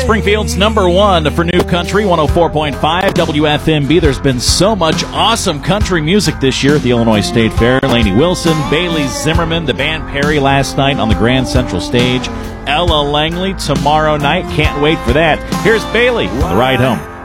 Springfield's number one for new country, 104.5 WFMB. There's been so much awesome country music this year at the Illinois State Fair. Lainey Wilson, Bailey Zimmerman, the band Perry last night on the Grand Central Stage. Ella Langley tomorrow night. Can't wait for that. Here's Bailey on the ride home.